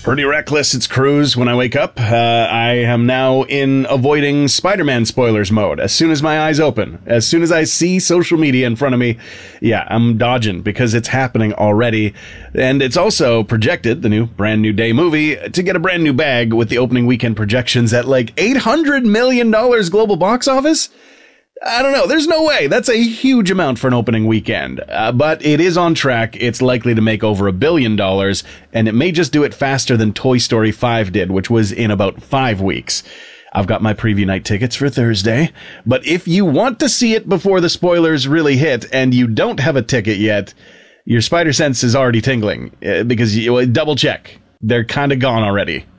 Pretty reckless. It's Cruz when I wake up. I am now in avoiding Spider-Man spoilers mode. As soon as my eyes open, as soon as I see social media in front of me, yeah, I'm dodging because it's happening already. And it's also projected, the new Brand New Day movie, to get a brand new bag with the opening weekend projections at like $800 million global box office. I don't know. There's no way. That's a huge amount for an opening weekend. But it is on track. It's likely to make over $1 billion, and it may just do it faster than Toy Story 5 did, which was in about 5 weeks. I've got my preview night tickets for Thursday. But if you want to see it before the spoilers really hit and you don't have a ticket yet, your spider sense is already tingling because you double check. They're kind of gone already.